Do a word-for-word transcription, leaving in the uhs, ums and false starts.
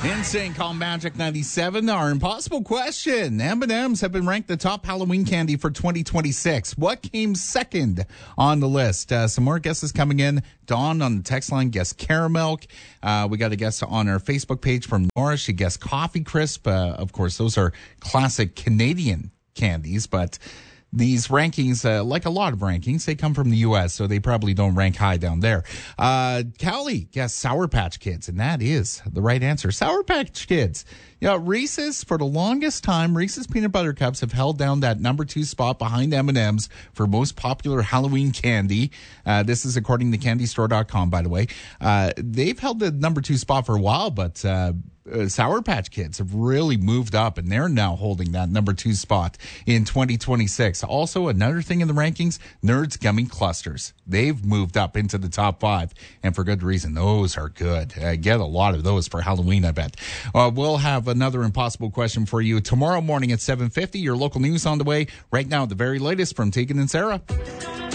Insane Call Magic ninety-seven. Our impossible question. M and M's have been ranked the top Halloween candy for twenty twenty-six. What came second on the list? Uh, some more guesses coming in. Dawn on the text line guessed caramel. Uh, we got a guess on our Facebook page from Nora. She guessed coffee crisp. Uh, of course, those are classic Canadian candies, but these rankings, uh, like a lot of rankings, they come from the U S, so they probably don't rank high down there. Uh, Callie guessed Sour Patch Kids, and that is the right answer. Sour Patch Kids. Yeah, Reese's, for the longest time, Reese's Peanut Butter Cups have held down that number two spot behind M and M's for most popular Halloween candy. Uh, this is according to candy store dot com, by the way. Uh, they've held the number two spot for a while, but uh, uh, Sour Patch Kids have really moved up, and they're now holding that number two spot in twenty twenty-six. Also, another thing in the rankings, Nerds Gummy Clusters. They've moved up into the top five, and for good reason. Those are good. I get a lot of those for Halloween, I bet. Uh, we'll have another impossible question for you tomorrow morning at seven fifty. Your local news on the way right now, the very latest from Tegan and Sarah.